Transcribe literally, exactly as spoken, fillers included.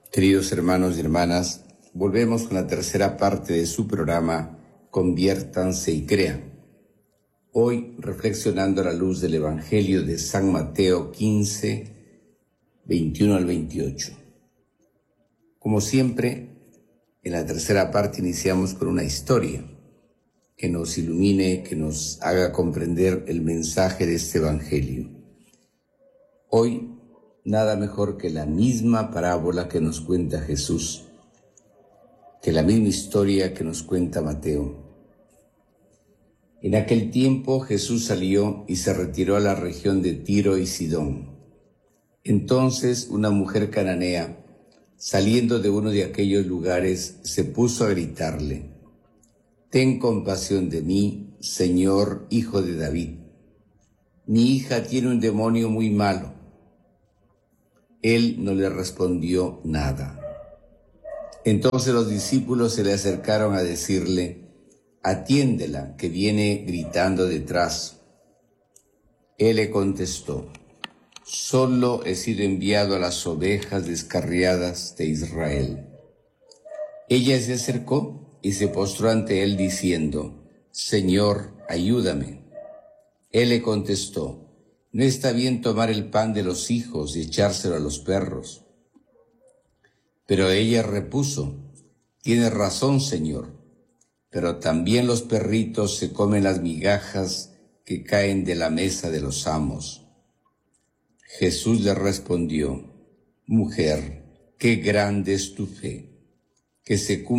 Queridos hermanos y hermanas, volvemos con la tercera parte de su programa Conviértanse y Crean. Hoy reflexionando a la luz del Evangelio de San Mateo quince, veintiuno al veintiocho. Como siempre, en la tercera parte iniciamos con una historia que nos ilumine, que nos haga comprender el mensaje de este Evangelio. Hoy, nada mejor que la misma parábola que nos cuenta Jesús, que la misma historia que nos cuenta Mateo. En aquel tiempo Jesús salió y se retiró a la región de Tiro y Sidón. Entonces una mujer cananea, saliendo de uno de aquellos lugares, se puso a gritarle: «Ten compasión de mí, Señor, Hijo de David. Mi hija tiene un demonio muy malo». Él no le respondió nada. Entonces los discípulos se le acercaron a decirle: «Atiéndela, que viene gritando detrás». Él le contestó: «Solo he sido enviado a las ovejas descarriadas de Israel». Ella se acercó y se postró ante él diciendo: «Señor, ayúdame». Él le contestó: «No está bien tomar el pan de los hijos y echárselo a los perros». Pero ella repuso: «Tienes razón, Señor, pero también los perritos se comen las migajas que caen de la mesa de los amos». Jesús le respondió: «Mujer, qué grande es tu fe, que se cumpla